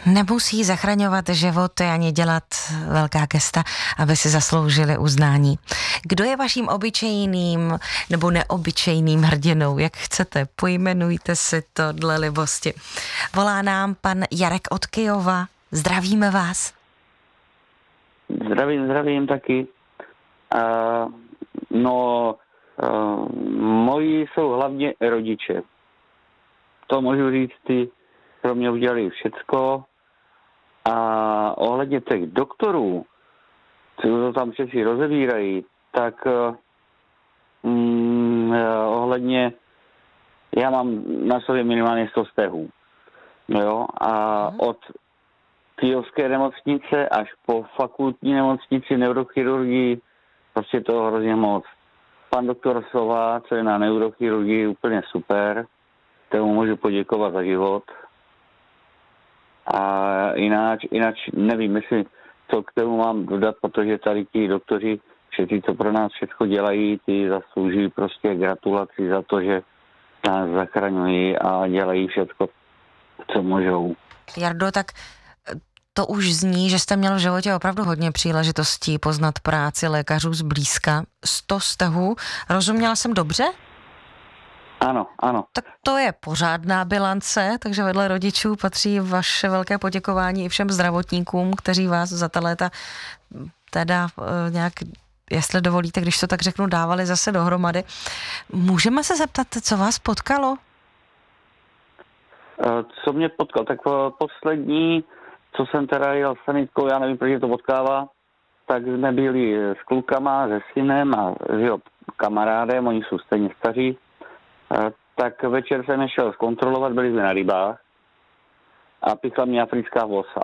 Nemusí zachraňovat životy ani dělat velká gesta, aby si zasloužili uznání. Kdo je vaším obyčejným nebo neobyčejným hrdinou? Jak chcete, pojmenujte si to dle libosti. Volá nám pan Jarek od Kyjova. Zdravíme vás. Zdravím taky. Moji jsou hlavně rodiče. To můžu říct, ty pro mě udělali všecko. A ohledně těch doktorů, co to tam všetci rozebírají, tak ohledně, já mám na sobě minimálně 100 stehů. Jo? A od Kyjovské nemocnice až po fakultní nemocnici neurochirurgii, prostě to hrozně moc. Pan doktor Sova, co je na neurochirurgii, úplně super. Tomu můžu poděkovat za život. A jinak nevím, jestli co k tomu mám dodat, protože tady ti doktoři, všichni, co pro nás všechno dělají, ty zaslouží prostě gratulaci za to, že nás zachraňují a dělají všechno, co můžou. Jardo, tak to už zní, že jste měl v životě opravdu hodně příležitostí poznat práci lékařů zblízka. 100 stehů, rozuměla jsem dobře? Ano. Tak to je pořádná bilance, takže vedle rodičů patří vaše velké poděkování i všem zdravotníkům, kteří vás za ta léta teda nějak, jestli dovolíte, když to tak řeknu, dávali zase dohromady. Můžeme se zeptat, co vás potkalo? Co mě potkalo? Tak poslední, co jsem teda jel s sanitkou, já nevím, proč to potkává, tak jsme byli s klukama, se synem a s jeho kamarádem, oni jsou stejně staří. Tak večer jsem šel zkontrolovat, byli jsme na rybách a pikla mě africká vosa.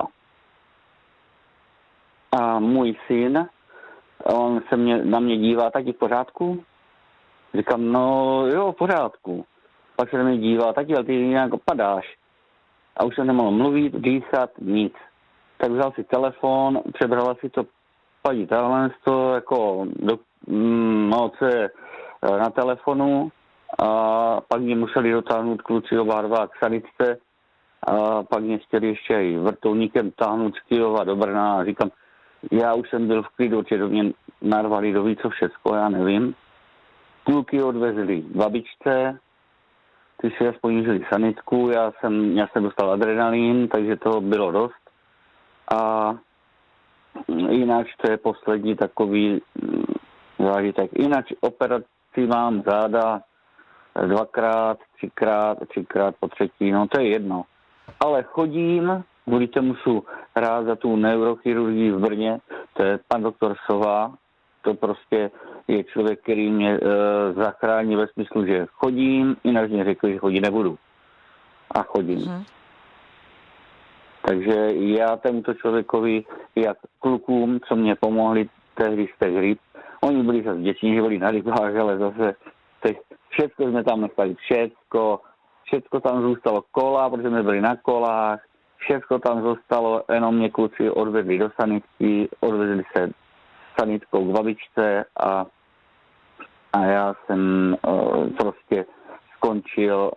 A můj syn, on se na mě dívá, tak je v pořádku? Říkám, no jo, v pořádku. Pak se na mě dívá, tak ty nějak padáš. A už jsem nemohl mluvit, dýchat, nic. Tak vzal si telefon, přebrala si to paní tohle, jako, co je na telefonu. A pak mě museli dotáhnout kluci oba dva k sanitce a pak mě chtěli ještě i vrtulníkem táhnout z Kyjova do Brna a říkám, já už jsem byl v klidu, že do mě narvali do víc všecko, já nevím. Kluky odvezli babičce, ty si aspoň žili sanitku, já jsem dostal adrenalin, takže toho bylo dost. A jinak to je poslední takový zážitek. Jinak operaci mám záda 2x, 3x po třetí, no to je jedno. Ale chodím, kvůli tomu musím rád za tu neurochirurgii v Brně, to je pan doktor Sova, to prostě je člověk, který mě zachrání ve smyslu, že chodím, jinak mě řekl, že chodit nebudu. A chodím. Takže já tomuto člověkovi, jak klukům, co mě pomohli tehdy z těch ryb, oni byli zase děční, že byli na rybách, ale zase všechno jsme tam nechali, všechno tam zůstalo kola, protože jsme byli na kolách, všechno tam zůstalo, jenom mě kluci odvedli do sanitky, odvezli se sanitkou k babičce a já jsem prostě skončil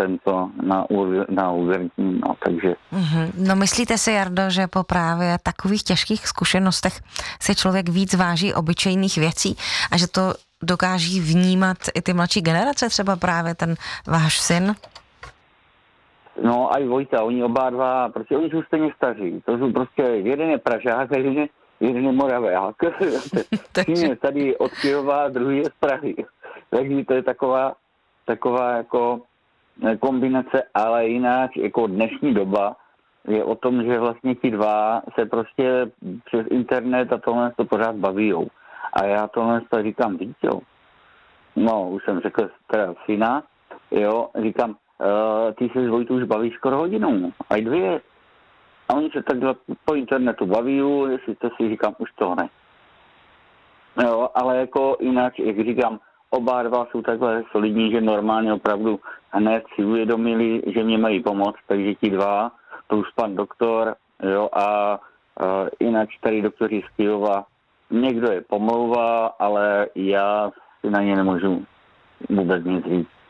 na urgentní, no, takže. No myslíte si, Jardo, že po právě takových těžkých zkušenostech si člověk víc váží obyčejných věcí a že to dokáží vnímat i ty mladší generace, třeba právě ten váš syn? No a i Vojta, oni oba dva, protože oni jsou stejně staří. To jsou prostě, jeden je Pražák a jeden je Moravák. Jeden je tady od Kyjova, druhý je z Prahy. Takže to je taková jako kombinace, ale jinak jako dnešní doba je o tom, že vlastně ti dva se prostě přes internet a tohle to pořád bavijou. A já tohle to říkám, víc, jo. No, už jsem řekl teda syna, jo, říkám, ty se s Vojtou už bavíš skoro hodinu, aj 2. A oni se takhle po internetu baví, jestli to si říkám, už to ne. Jo, ale jako jinak, jak říkám, oba dva jsou takhle solidní, že normálně opravdu hned si uvědomili, že mě mají pomoct, takže ti dva, plus pan doktor, jo, a jinak tady doktoři z Kyjova, někdo je pomlouvá, ale já si na ně nemůžu vůbec nic říct.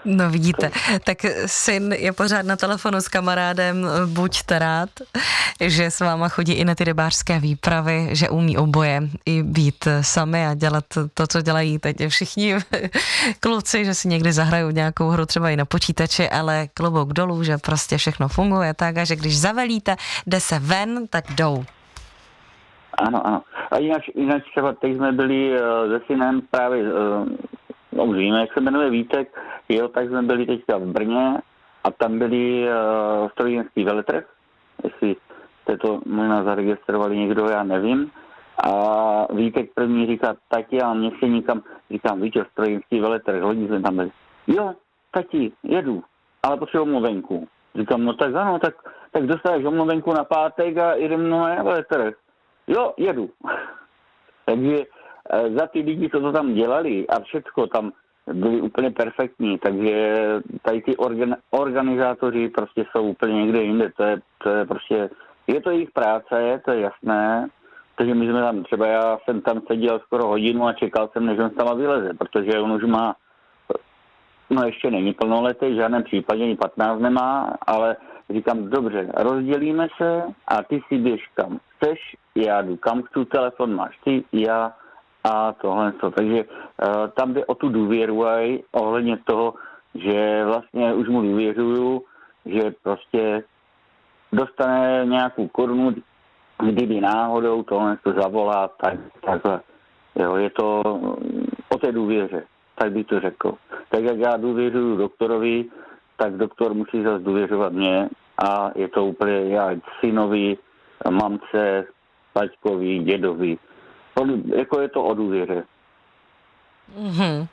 No vidíte, tak syn je pořád na telefonu s kamarádem, buďte rád, že s váma chodí i na ty rybářské výpravy, že umí oboje, i být sami a dělat to, co dělají teď všichni kluci, že si někdy zahrajou nějakou hru třeba i na počítači, ale klobouk dolů, že prostě všechno funguje tak a že když zavelíte, jde se ven, tak jdou. Ano. A jinak třeba teď jsme byli se synem právě, už víme, jak se jmenuje Vítek, tak jsme byli teďka v Brně a tam byli strojírenský veletrh, jestli jste to možná zaregistrovali někdo, já nevím. A Vítek první říká, tati, a mě se nikam, říkám, Víte, strojírenský veletrh, hodně jsme tam byli. Jo, tati, jedu, ale potřebuji omluvenku. Říkám, no tak ano, tak dostaneš omluvenku na pátek a jdem na veletrh. Jo, jedu. Takže za ty lidi, co to tam dělali a všechno tam byli úplně perfektní, takže tady ty organizátoři prostě jsou úplně někde jinde, to je prostě, je to jejich práce, to je jasné, takže my jsme tam, třeba já jsem tam seděl skoro hodinu a čekal jsem, než on tam vyleze, protože on už má, no ještě není plnoletý, v žádném případě ani 15 nemá, ale říkám, dobře, rozdělíme se a ty si běž kam chceš, já jdu kam chci, telefon máš ty, já a tohle. Takže tam jde o tu důvěru aj ohledně toho, že vlastně už mu důvěřuju, že prostě dostane nějakou korunu, kdyby náhodou tohle to zavolá, takhle. Jo, je to o té důvěře, tak bych to řekl. Tak jak já důvěřuju doktorovi, tak doktor musí zase důvěřovat mě a je to úplně já synovi, mamce, taťkovi, dědovi. Jako je to o důvěře. Mm-hmm.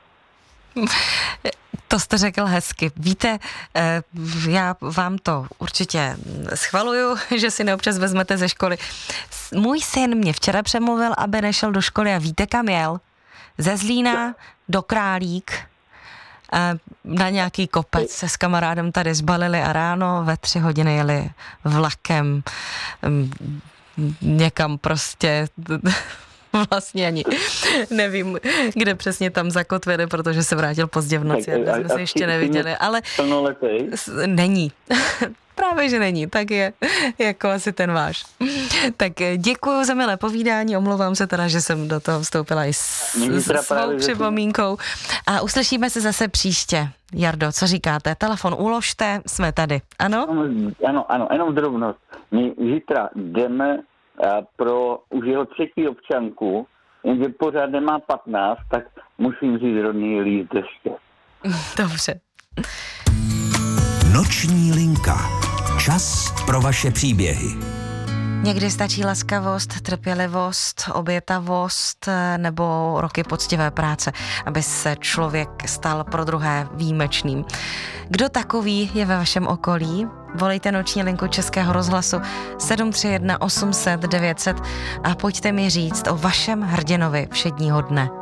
To jste řekl hezky. Víte, já vám to určitě schvaluju, že si neobčas vezmete ze školy. Můj syn mě včera přemluvil, aby nešel do školy a víte, kam jel? Ze Zlína do Králík na nějaký kopec se s kamarádem tady zbalili a ráno ve 3 hodiny jeli vlakem někam prostě... Vlastně ani nevím, kde přesně tam zakotvili, protože se vrátil pozdě v noci a jsme se ještě neviděli, ale není. Právě, že není, tak je jako asi ten váš. Tak děkuju za milé povídání, omlouvám se teda, že jsem do toho vstoupila i s svou připomínkou a uslyšíme se zase příště. Jardo, co říkáte? Telefon uložte, jsme tady, ano? Ano, jenom drobnost. My zítra jdeme pro už jeho 3. občanku, jenže pořád nemá 15, tak musím říct rodný líst ještě. Dobře. Noční linka. Čas pro vaše příběhy. Někdy stačí laskavost, trpělivost, obětavost nebo roky poctivé práce, aby se člověk stal pro druhé výjimečným. Kdo takový je ve vašem okolí? Volejte noční linku Českého rozhlasu 731 800 900 a pojďte mi říct o vašem hrdinovi všedního dne.